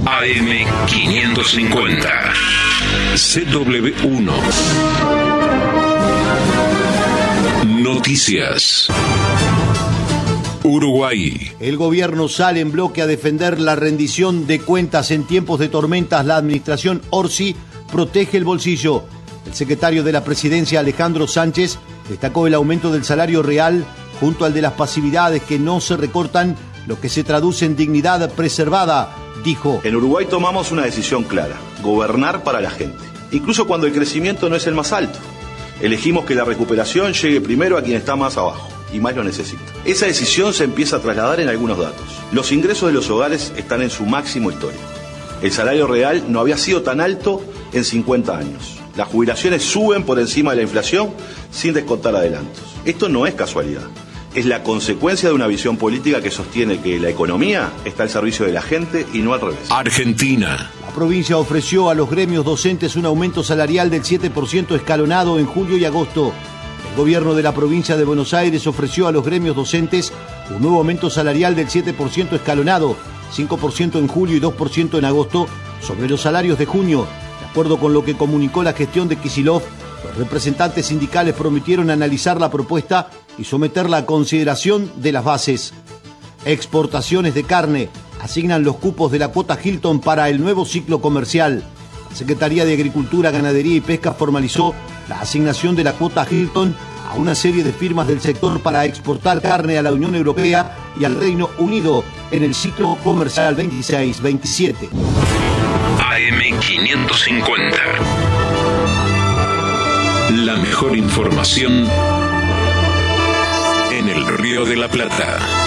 AM550. CW1. Noticias. Uruguay. El gobierno sale en bloque a defender la rendición de cuentas en tiempos de tormentas. La administración Orsi protege el bolsillo. El secretario de la Presidencia, Alejandro Sánchez, destacó el aumento del salario real junto al de las pasividades que no se recortan, lo que se traduce en dignidad preservada. Dijo: en Uruguay tomamos una decisión clara: gobernar para la gente, incluso cuando el crecimiento no es el más alto. Elegimos que la recuperación llegue primero a quien está más abajo y más lo necesita. Esa decisión se empieza a trasladar en algunos datos. Los ingresos de los hogares están en su máximo histórico. El salario real no había sido tan alto en 50 años. Las jubilaciones suben por encima de la inflación sin descontar adelantos. Esto no es casualidad. Es la consecuencia de una visión política que sostiene que la economía está al servicio de la gente y no al revés. Argentina. La provincia ofreció a los gremios docentes un aumento salarial del 7% escalonado en julio y agosto. El gobierno de la provincia de Buenos Aires ofreció a los gremios docentes un nuevo aumento salarial del 7% escalonado, 5% en julio y 2% en agosto, sobre los salarios de junio. De acuerdo con lo que comunicó la gestión de Kicillof, los representantes sindicales prometieron analizar la propuesta y someterla a consideración de las bases. Exportaciones de carne. Asignan los cupos de la cuota Hilton para el nuevo ciclo comercial. La Secretaría de Agricultura, Ganadería y Pesca formalizó la asignación de la cuota Hilton a una serie de firmas del sector para exportar carne a la Unión Europea y al Reino Unido en el ciclo comercial 26-27. AM550. La mejor información en el Río de la Plata.